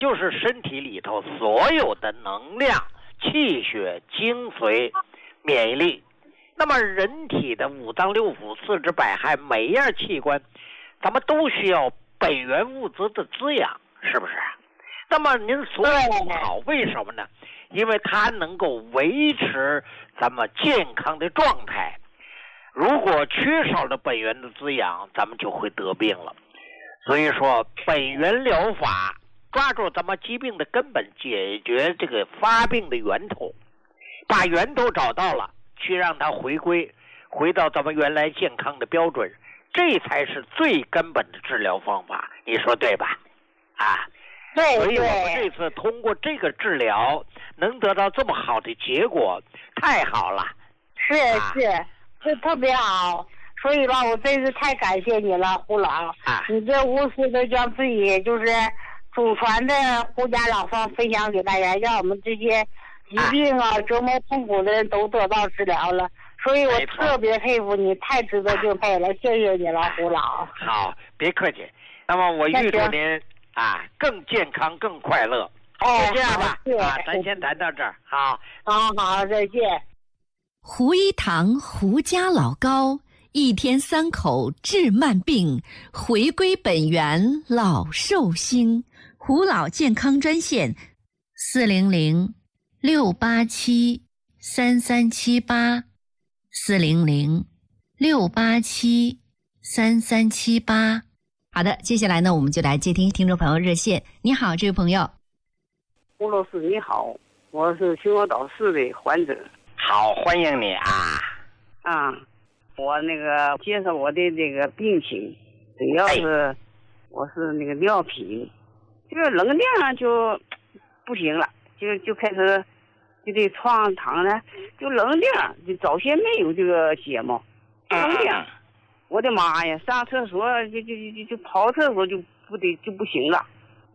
就是身体里头所有的能量、气血、精髓、免疫力。那么人体的五脏六腑、四肢百骸，每一样器官，咱们都需要本源物质的滋养，是不是？那么您所有好，为什么呢？因为它能够维持咱们健康的状态。如果缺少了本源的滋养，咱们就会得病了。所以说，本源疗法抓住咱们疾病的根本，解决这个发病的源头，把源头找到了，去让它回到咱们原来健康的标准，这才是最根本的治疗方法。你说对吧？啊， 对。 所以我们这次通过这个治疗，能得到这么好的结果，太好了。 是，这特别好。所以吧，我真是太感谢你了，胡老。你这无私的将自己就是祖传的胡家老方分享给大家，让我们这些疾病折磨痛苦的人都得到治疗了。所以我特别佩服你，太值得敬佩了，谢谢你了，胡老。 好，别客气。那么我预祝您更健康、更快乐。就这样吧，咱先谈到这儿。好， 再见。 胡一堂胡家老高，一天3口治慢病，回归本源老寿星。胡老健康专线400-687-3378，400-687-3378。好的，接下来呢，我们就来接听听众朋友热线。你好，这位朋友。 胡老师你好，我是秦皇岛市的患者。 好，欢迎你我那个介绍我的这个病情，主要是我是那个尿频，这个能量就不行了，就开始就得床躺呢，就能量就早先没有这个节目，能量，我的妈呀，上厕所就跑厕所就不行了，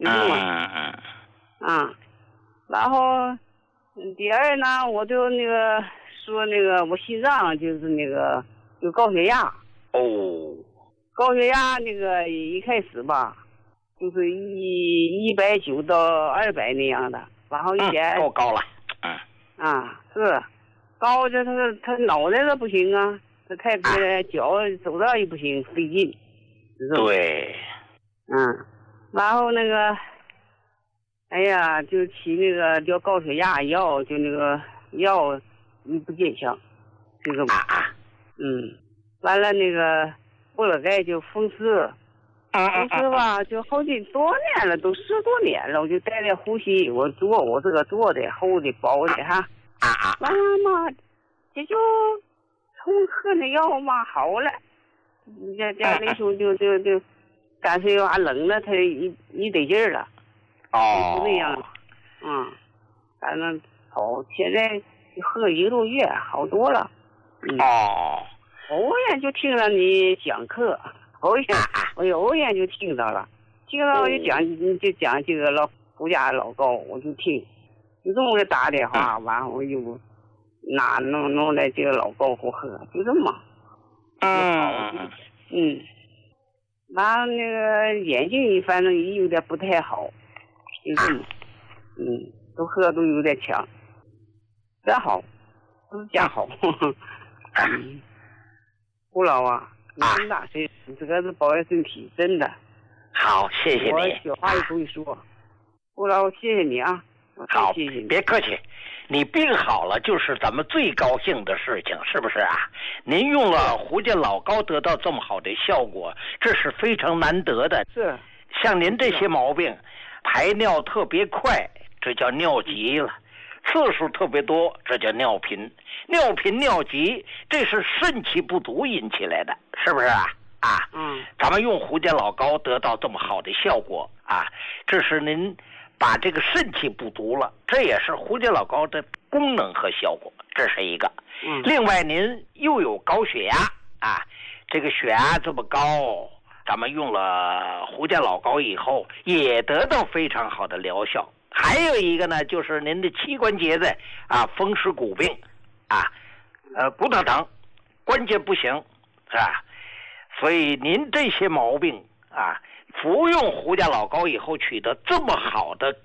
然后第二呢，我就那个说那个我心脏就是那个有高血压。高血压那个一开始吧，就是190到200那样的，然后一天够高了。 是高着他脑袋都不行啊，他太脚走道也不行，费劲。 对。 然后那个。哎呀，就起那个叫高血压药，就那个药不见效，这个完了那个布勒盖就风湿，吧，就好几多年了，都10多年了，我就带点呼吸，我这个做的厚的薄的完了嘛，这就从喝那药嘛好了，家那时候就干脆冷了，他一得劲儿了。就那样，反正好，现在喝1个多月，好多了。偶然就听了你讲课，偶然就听到了，就讲这个胡家老高，我就听，就这么打电话，完我就弄来这个老高给我喝，就这么。完了那个眼睛反正也有点不太好。都喝都有点强，真好，都是真好。胡老你很大岁数，这个是保养身体，真的。 好，谢谢你。 我小话也不会说，胡老谢谢你啊。 好， 谢谢你， 别客气。你病好了，就是咱们最高兴的事情，是不是啊？您用了胡家老高得到这么好的效果，这是非常难得的。 是， 像您这些毛病。排尿特别快，这叫尿急了；次数特别多，这叫尿频。尿频尿急，这是肾气不足引起来的，是不是啊？咱们用胡家老高得到这么好的效果这是您把这个肾气不足了，这也是胡家老高的功能和效果，这是一个。另外您又有高血压这个血压这么高。咱们用了胡家老高以后，也得到非常好的疗效。还有一个呢，就是您的膝关节的风湿骨病骨头疼，关节不行，是吧？所以您这些毛病服用胡家老膏以后取得这么好的